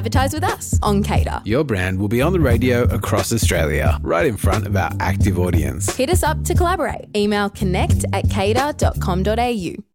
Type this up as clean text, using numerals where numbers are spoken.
advertise with us on Cater. Your brand will be on the radio across Australia, right in front of our active audience. Hit us up to collaborate. Email connect@cater.com.au.